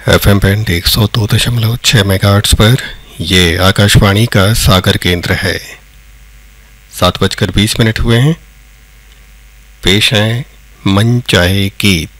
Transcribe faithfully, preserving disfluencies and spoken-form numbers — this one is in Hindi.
एफ एम बैंड एक सौ दो दशमलव छः मेगाहर्ट्ज़ पर ये आकाशवाणी का सागर केंद्र है। सात बजकर बीस मिनट हुए हैं। पेश हैं मन चाहे गीत।